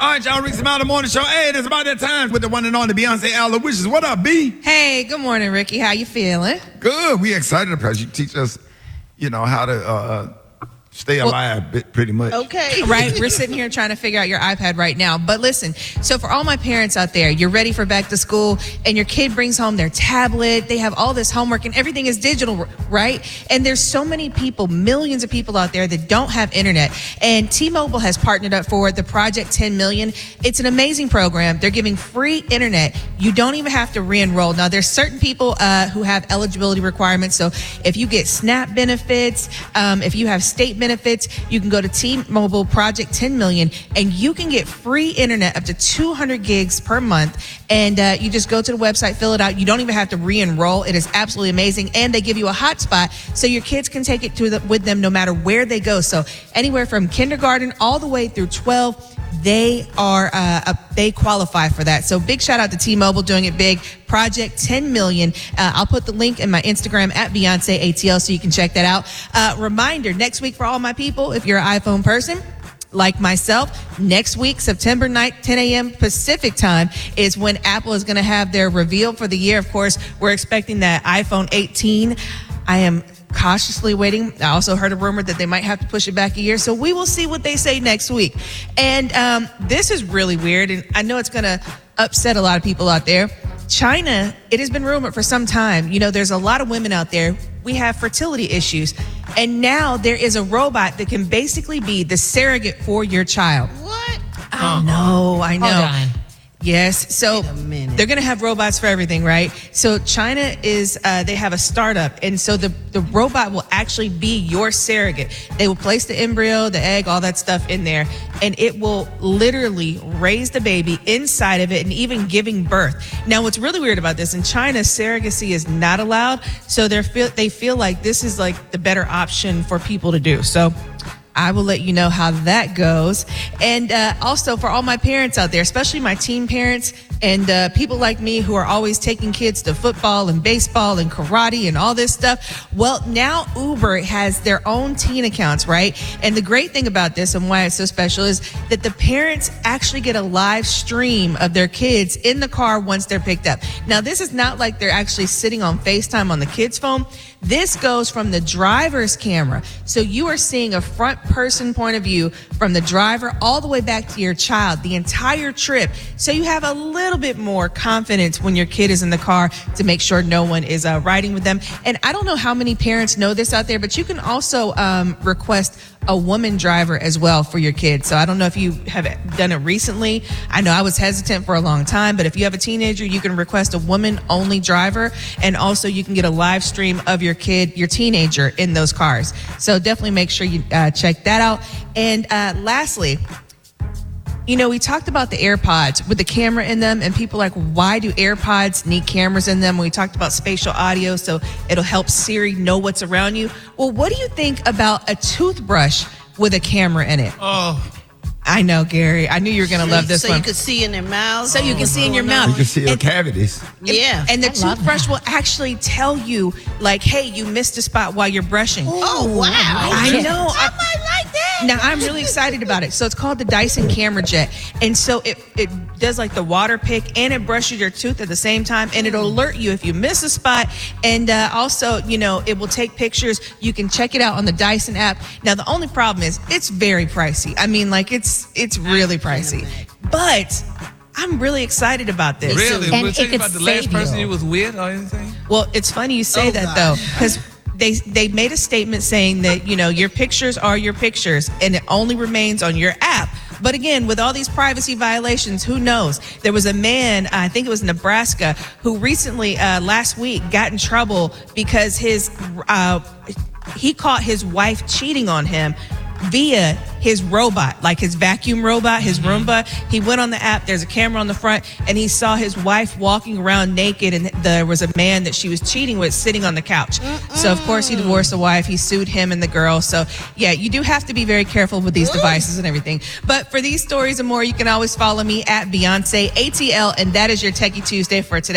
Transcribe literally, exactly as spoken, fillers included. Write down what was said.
All right, y'all, Rick's About the Morning Show. Hey, it's about that time with the one and only Beyonce Aloysius. What up, B? Hey, good morning, Ricky. How you feeling? Good. We excited because you teach us, you know, how to uh, stay alive, well, pretty much. Okay. Right? We're sitting here trying to figure out your iPad right now. But listen, so for all my parents out there, you're ready for back to school and your kid brings home their tablet. They have all this homework and everything is digital, right? And there's so many people, millions of people out there that don't have internet. And T-Mobile has partnered up for the Project ten million. It's an amazing program. They're giving free internet. You don't even have to re-enroll. Now, there's certain people uh, who have eligibility requirements. So if you get SNAP benefits, um, if you have state benefits, you can go to T-Mobile Project ten million and you can get free internet up to two hundred gigs per month. And uh, you just go to the website, fill it out. You don't even have to re-enroll. It is absolutely amazing. And they give you a hotspot so your kids can take it to the, with them no matter where they go. So anywhere from kindergarten all the way through twelve, they are uh, uh, they qualify for that. So big shout out to T-Mobile doing it big. Project ten million. Uh, I'll put the link in my Instagram at Beyonce A T L so you can check that out. Uh, reminder, next week for all my people, if you're an iPhone person, like myself, next week, September ninth, ten a.m. Pacific time is when Apple is going to have their reveal for the year. Of course, we're expecting that iPhone eighteen. I am cautiously waiting. I also heard a rumor that they might have to push it back a year. So we will see what they say next week. And um, this is really weird. And I know it's going to upset a lot of people out there. China, it has been rumored for some time. You know, there's a lot of women out there. We have fertility issues. And now there is a robot that can basically be the surrogate for your child. What? I know, I know. Hold on. Yes. So they're going to have robots for everything, right? So China is, uh, they have a startup. And so the, the robot will actually be your surrogate. They will place the embryo, the egg, all that stuff in there. And it will literally raise the baby inside of it and even giving birth. Now, what's really weird about this, in China, surrogacy is not allowed. So they're feel, they feel like this is like the better option for people to do. So I will let you know how that goes. And uh, also for all my parents out there, especially my teen parents and uh, people like me who are always taking kids to football and baseball and karate and all this stuff. Well, now Uber has their own teen accounts, right? And the great thing about this and why it's so special is that the parents actually get a live stream of their kids in the car once they're picked up. Now, this is not like they're actually sitting on FaceTime on the kid's phone. This goes from the driver's camera. So you are seeing a front person point of view from the driver all the way back to your child, the entire trip. So you have a little bit more confidence when your kid is in the car to make sure no one is uh, riding with them. And I don't know how many parents know this out there, but you can also um, request a woman driver as well for your kids. So I don't know if you have done it recently. I know I was hesitant for a long time, but if you have a teenager, you can request a woman only driver. And also you can get a live stream of your kid, your teenager in those cars. So definitely make sure you uh, check that out. And uh, lastly, you know, we talked about the AirPods with the camera in them and people are like, why do AirPods need cameras in them? We talked about spatial audio, so it'll help Siri know what's around you. Well, what do you think about a toothbrush with a camera in it? Oh, I know, Gary. I knew you were going to love this so one. So you could see in their mouths. So you can see in your mouth. You can see your and, cavities. Yeah. And the I love toothbrush that. will actually tell you, like, hey, you missed a spot while you're brushing. Oh, wow. I know. I might like that. Now, I'm really excited about it. So it's called the Dyson Camera Jet. And so it, it does like the water pick and it brushes your tooth at the same time. And it'll alert you if you miss a spot. And uh, also, you know, it will take pictures. You can check it out on the Dyson app. Now, the only problem is it's very pricey. I mean, like it's it's really pricey. But I'm really excited about this. really? And We're it talking could about the last save person you. you was with or anything? Well, it's funny you say Oh, that, God. though, because they they made a statement saying that, you know, your pictures are your pictures and it only remains on your app. But again, with all these privacy violations, who knows? There was a man, I think it was Nebraska, who recently, uh, last week, got in trouble because his uh, he caught his wife cheating on him via his robot, like his vacuum robot, his Roomba. He went on the app, there's a camera on the front, and he saw his wife walking around naked, and there was a man that she was cheating with sitting on the couch. Mm-mm. So, of course, he divorced the wife. He sued him and the girl. So, yeah, you do have to be very careful with these Ooh. devices and everything. But for these stories and more, you can always follow me at Beyonce A T L, and that is your Techie Tuesday for today.